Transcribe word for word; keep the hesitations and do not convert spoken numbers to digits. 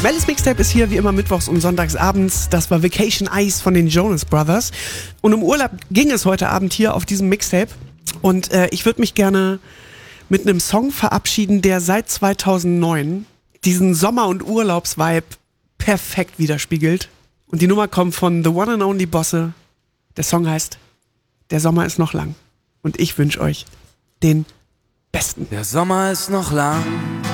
Melis Mixtape ist hier wie immer mittwochs und sonntags abends. Das war Vacation Ice von den Jonas Brothers. Und um Urlaub ging es heute Abend hier auf diesem Mixtape. Und äh, ich würde mich gerne mit einem Song verabschieden, der seit zweitausendneun diesen Sommer- und Urlaubsvibe perfekt widerspiegelt. Und die Nummer kommt von The One and Only Bosse. Der Song heißt Der Sommer ist noch lang. Und ich wünsche euch den besten. Der Sommer ist noch lang.